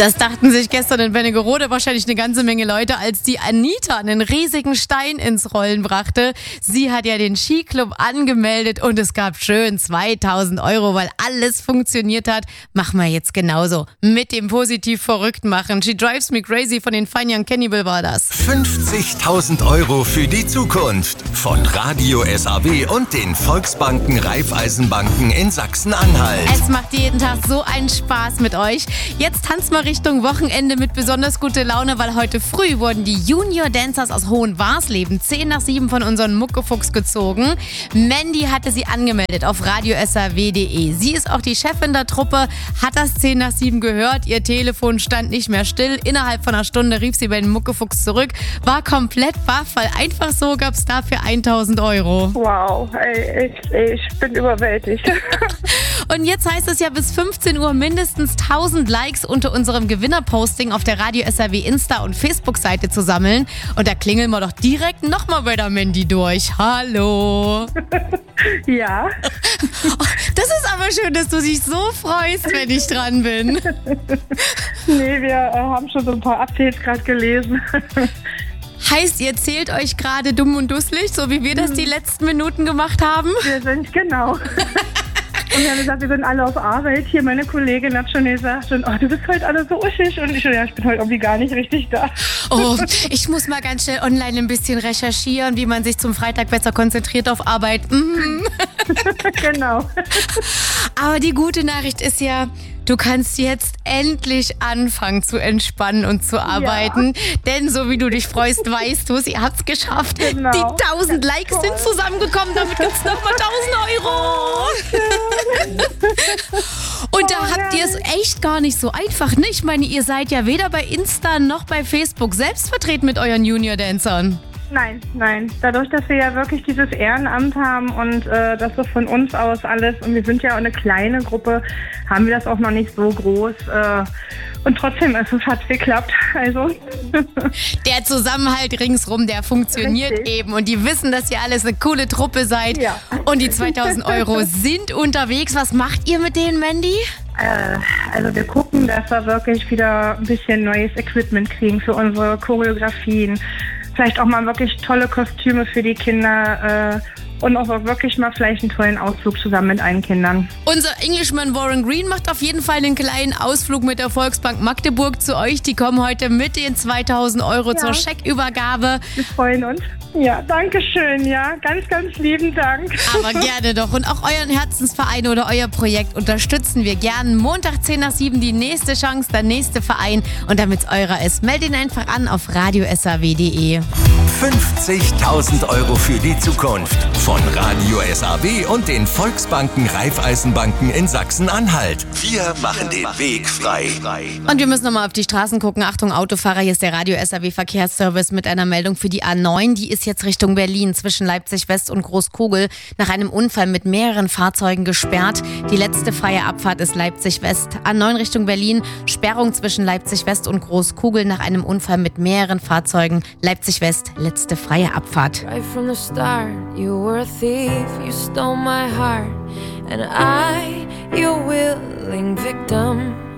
Das dachten sich gestern in Wernigerode wahrscheinlich eine ganze Menge Leute, als die Anita einen riesigen Stein ins Rollen brachte. Sie hat ja den Skiclub angemeldet und es gab schön 2.000 €, weil alles funktioniert hat. Machen wir jetzt genauso. Mit dem positiv verrückt machen. She Drives Me Crazy von den Fine Young Cannibal war das. 50.000 € für die Zukunft von Radio SAW und den Volksbanken Raiffeisenbanken in Sachsen-Anhalt. Es macht jeden Tag so einen Spaß mit euch. Jetzt tanzt mal Richtung Wochenende mit besonders guter Laune, weil heute früh wurden die Junior Dancers aus Hohenwarsleben 6:10 von unserem Muckefuchs gezogen. Mandy hatte sie angemeldet auf radiosaw.de. Sie ist auch die Chefin der Truppe, hat das 6:10 gehört, ihr Telefon stand nicht mehr still. Innerhalb von einer Stunde rief sie bei den Muckefuchs zurück, war komplett baff, weil einfach so gab es dafür 1.000 €. Wow, ey, ich bin überwältigt. Und jetzt heißt es ja bis 15 Uhr mindestens 1.000 Likes unter unserem Gewinnerposting auf der Radio SAW Insta- und Facebook-Seite zu sammeln. Und da klingeln wir doch direkt nochmal bei der Mandy durch. Hallo. Ja. Das ist aber schön, dass du dich so freust, wenn ich dran bin. Nee, wir haben schon so ein paar Updates gerade gelesen. Heißt, ihr zählt euch gerade dumm und dusselig, so wie wir das die letzten Minuten gemacht haben? Wir sind, genau. Und wir haben gesagt, wir sind alle auf Arbeit. Hier, meine Kollegin hat schon gesagt, oh, du bist heute alle so uschig. Und ich bin heute irgendwie gar nicht richtig da. Oh, ich muss mal ganz schnell online ein bisschen recherchieren, wie man sich zum Freitag besser konzentriert auf Arbeit. Genau. Aber die gute Nachricht ist ja, du kannst jetzt endlich anfangen zu entspannen und zu arbeiten. Ja. Denn so wie du dich freust, weißt du es, ihr habt es geschafft. Genau. Die 1.000 Likes sind zusammengekommen, damit gibt es nochmal 1.000 €. Und da habt ihr es echt gar nicht so einfach, ne? Ich meine, ihr seid ja weder bei Insta noch bei Facebook selbst vertreten mit euren Junior-Dancern. Nein. Dadurch, dass wir ja wirklich dieses Ehrenamt haben und das so von uns aus alles, und wir sind ja auch eine kleine Gruppe, haben wir das auch noch nicht so groß. Und trotzdem hat es geklappt. Also. Der Zusammenhalt ringsrum, der funktioniert Richtig. eben. Und die wissen, dass ihr alles eine coole Truppe seid. Ja. Und die 2.000 € sind unterwegs. Was macht ihr mit denen, Mandy? Also wir gucken, dass wir wirklich wieder ein bisschen neues Equipment kriegen für unsere Choreografien. Vielleicht auch mal wirklich tolle Kostüme für die Kinder und auch wirklich mal vielleicht einen tollen Ausflug zusammen mit allen Kindern. Unser Englishman Warren Green macht auf jeden Fall einen kleinen Ausflug mit der Volksbank Magdeburg zu euch. Die kommen heute mit den 2.000 € zur Scheckübergabe. Wir freuen uns. Ja, danke schön, ja. Ganz, ganz lieben Dank. Aber gerne doch. Und auch euren Herzensverein oder euer Projekt unterstützen wir gern. Montag 6:10 die nächste Chance, der nächste Verein. Und damit es eurer ist, meldet ihn einfach an auf radiosaw.de. 50.000 € für die Zukunft von Radio SAW und den Volksbanken Raiffeisenbanken in Sachsen-Anhalt. Wir machen den Weg frei. Und wir müssen nochmal auf die Straßen gucken. Achtung, Autofahrer, hier ist der Radio SAW Verkehrsservice mit einer Meldung für die A9. Die ist jetzt Richtung Berlin zwischen Leipzig West und Großkugel nach einem Unfall mit mehreren Fahrzeugen gesperrt. Die letzte freie Abfahrt ist Leipzig West. A9 Richtung Berlin, Sperrung zwischen Leipzig West und Großkugel nach einem Unfall mit mehreren Fahrzeugen. Leipzig West, letzte freie Abfahrt. Right from the start, you were a thief, you stole my heart, and I, your willing victim.